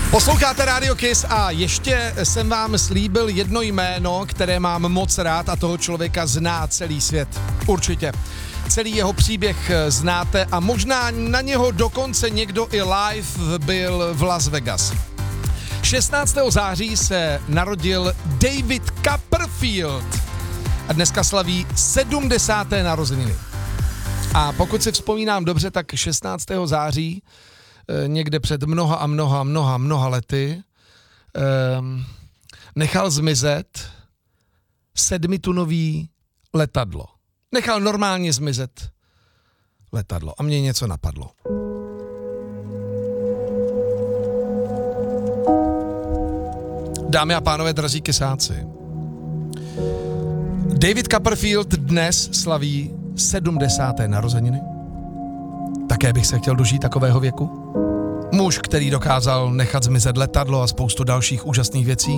Posloucháte Radio Kiss a ještě jsem vám slíbil jedno jméno, které mám moc rád a toho člověka zná celý svět. Určitě. Celý jeho příběh znáte a možná na něho dokonce někdo i live byl v Las Vegas. 16. září se narodil David Copperfield a dneska slaví 70. narozeniny. A pokud si vzpomínám dobře, tak 16. září někde před mnoha lety nechal zmizet 7tunový letadlo. Nechal normálně zmizet letadlo a mně něco napadlo. Dámy a pánové, drazí kysáci, David Copperfield dnes slaví 70. narozeniny. Také bych se chtěl dožít takového věku. Muž, který dokázal nechat zmizet letadlo a spoustu dalších úžasných věcí.